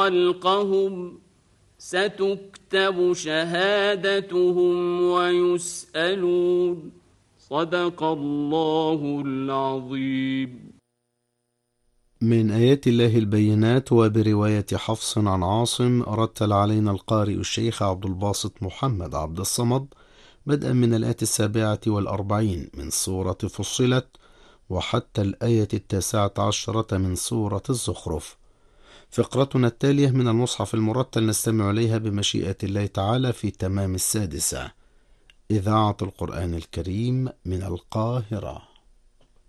خلقهم ستكتب شهادتهم ويسألون. صدق الله العظيم. من آيات الله البينات. وبرواية حفص عن عاصم رتل علينا القارئ الشيخ عبد الباسط محمد عبد الصمد بدءا من الآية 47 من سورة فصلت وحتى الآية 19 من سورة الزخرف. فقرتنا التالية من المصحف المرتل نستمع إليها بمشيئة الله تعالى في تمام 6. إذاعة القرآن الكريم من القاهرة.